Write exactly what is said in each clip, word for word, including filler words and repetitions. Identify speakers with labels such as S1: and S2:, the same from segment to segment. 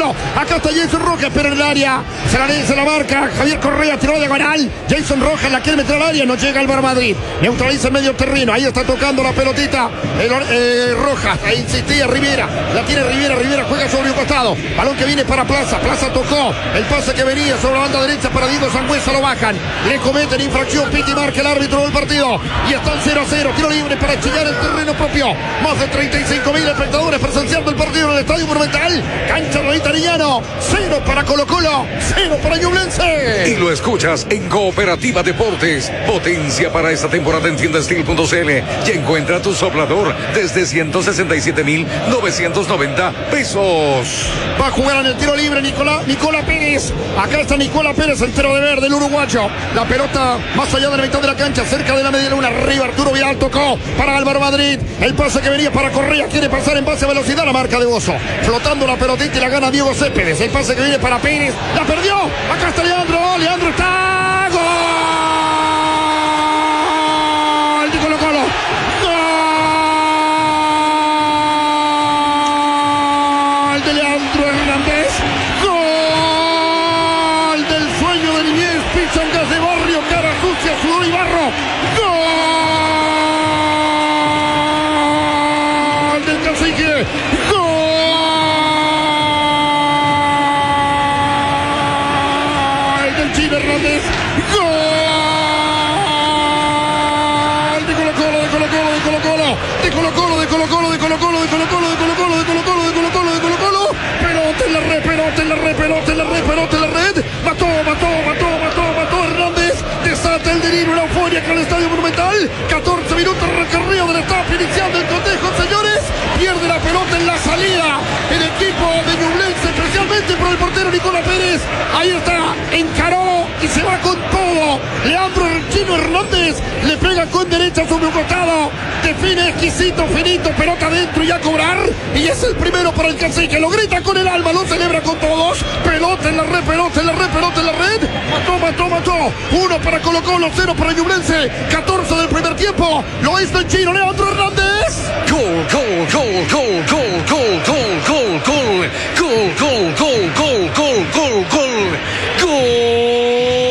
S1: Colo. Acá está Jason Rojas, pero en el área. Se la, se la marca. Javier Correa tiró diagonal. Jason Rojas la quiere meter al área. No llega Álvaro Madrid. Neutraliza el medio terreno. Ahí está tocando la pelotita. El, eh, Rojas. Ahí insistía Rivera. La tiene Rivera. Rivera juega sobre un costado. Balón que viene para Plaza. Plaza tocó. El pase que venía sobre la banda derecha para Diego Sangüesa. Lo bajan. Le cometen infracción. Piti marca el árbitro del partido. Y están cero a cero. Tiro libre para chillar el terreno propio. Más de treinta y cinco mil espectadores presenciando el partido en el Estadio Monumental. Cancha Rosita Arellano. Cero para Colo Colo. Cero para Ñublense.
S2: Y lo escuchas en Cooperativa Deportes. Potencia para esta temporada en tienda steel punto c l. Y encuentra tu soplador desde ciento sesenta y siete mil novecientos noventa pesos.
S1: Va a jugar en el tiro libre Nicolás, Nicola Pérez. Acá está Nicola Pérez, entero de verde, el uruguayo. La pelota más allá de la mitad de la cancha, cerca de la media luna. Arriba Arturo Vidal tocó para Álvaro Madrid. El pase que venía para Correa. Quiere pasar en base a velocidad. La marca de Bozo. Flotando la pelotita y la gana Diego Céspedes. El pase que viene para Pérez. La perdió. Acá está Leandro. Leandro está. ¡Gol! De Colo Colo. ¡Gol! De Leandro Hernández. ¡Gol! Del sueño de niñez. Pichangas de barrio. Cara sucia, sudor y barro. ¡Gol! Del Cacique. ¡Gol! Hernández, gol de Colo Colo, de Colo Colo, de Colo Colo, de Colo Colo, de Colo Colo, de Colo Colo, de Colo Colo, de Colo Colo, de Colo Colo, de Colo Colo, de Colo Colo, pelota en la red, pelota en la red, pelota en la red, pelota en la red, mató, mató, mató, mató, mató Hernández, desata el delirio, la euforia con el Estadio Monumental, catorce minutos recorrido de la etapa inicial del cotejo, señores, pierde la pelota en la salida, el equipo de Ñublense, especialmente por el portero Nicolás Pérez, ahí está, encaró y se va con todo. Leandro Chino Hernández le pega con derecha sobre un costado. Define exquisito, finito, pelota adentro y a cobrar. Y es el primero para el Cacique. Lo grita con el alma, lo celebra con todos. Pelota en la red, pelota en la red, pelota en la red. Mató, mató, mató. Uno para Colo Colo, cero para Ñublense. catorce del primer tiempo. Lo es el Chino Leandro Hernández.
S2: Gol, gol, gol, gol, gol, gol, gol, gol, gol, gol, gol, gol, gol, gol, gol, gol, gol.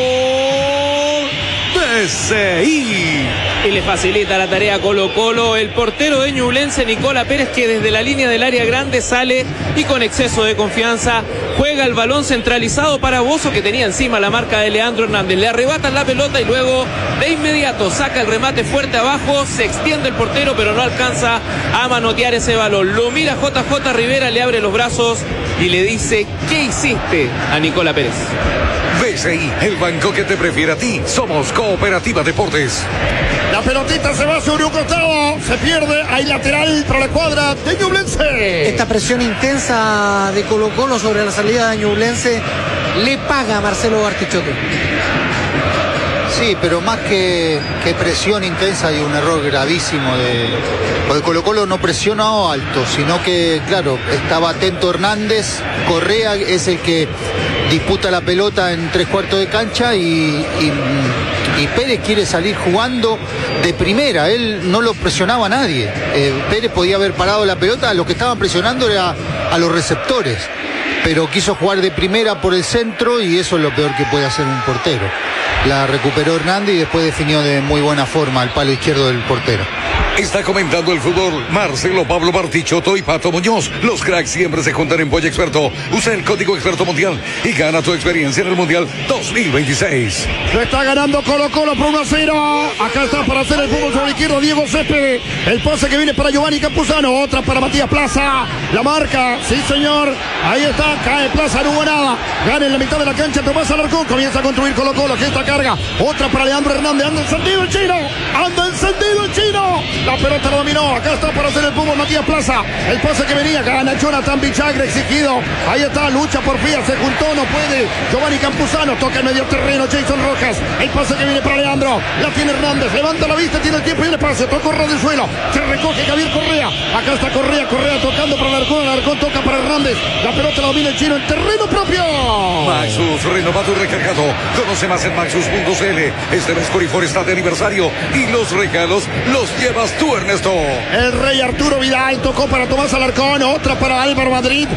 S2: D C I.
S3: Y le facilita la tarea a Colo Colo el portero de Ñublense, Nicola Pérez, que desde la línea del área grande sale y con exceso de confianza juega el balón centralizado para Bozo, que tenía encima la marca de Leandro Hernández. Le arrebatan la pelota y luego de inmediato saca el remate fuerte abajo, se extiende el portero pero no alcanza a manotear ese balón. Lo mira J J Rivera, le abre los brazos y le dice: ¿qué hiciste? A Nicola Pérez.
S2: B C I, el banco que te prefiere a ti. Somos Cooperativa Deportes.
S1: La pelotita se va sobre un costado, se pierde, hay lateral para la cuadra de Ñublense.
S4: Esta presión intensa de Colo Colo sobre la salida de Ñublense le paga a Marcelo Bartichotto.
S5: Sí, pero más que, que presión intensa y un error gravísimo de... Porque Colo Colo no presionó alto, sino que, claro, estaba atento Hernández, Correa es el que disputa la pelota en tres cuartos de cancha y, y, y Pérez quiere salir jugando de primera, él no lo presionaba a nadie. Eh, Pérez podía haber parado la pelota, lo que estaban presionando era a los receptores, pero quiso jugar de primera por el centro y eso es lo peor que puede hacer un portero. La recuperó Hernández y después definió de muy buena forma al palo izquierdo del portero.
S2: Está comentando el fútbol Marcelo Pablo Bartichotto y Pato Muñoz. Los cracks siempre se juntan en Polla Experto. Usa el código Experto Mundial y gana tu experiencia en el Mundial dos mil veintiséis.
S1: Lo está ganando Colo Colo por uno a cero. Acá está para hacer el fútbol sobre la izquierda Diego Céspedes. El pase que viene para Giovanni Campuzano. Otra para Matías Plaza. La marca, sí señor. Ahí está, cae Plaza, no hubo nada. Gana en la mitad de la cancha Tomás Alarcón. Comienza a construir Colo Colo. Aquí está carga. Otra para Leandro Hernández. Anda encendido el chino. Anda encendido el chino. La pelota lo dominó. Acá está para hacer el fútbol Matías Plaza. El pase que venía. Gana Jonathan Bichagre exigido. Ahí está. Lucha por Fía. Se juntó. No puede. Giovanni Campuzano. Toca el medio terreno. Jason Rojas. El pase que viene para Leandro. La tiene Hernández. Levanta la vista. Tiene el tiempo y el pase. Tocó ras del suelo. Se recoge Javier Correa. Acá está Correa. Correa tocando para Alarcón. Alarcón toca para Hernández. La pelota la domina el chino en terreno propio.
S2: Maxus, renovado y recargado. Conoce más en maxus punto c l. Este mes Corifor está de aniversario y los regalos los llevas tú, Ernesto.
S1: El rey Arturo Vidal tocó para Tomás Alarcón. Otra para Álvaro Madrid.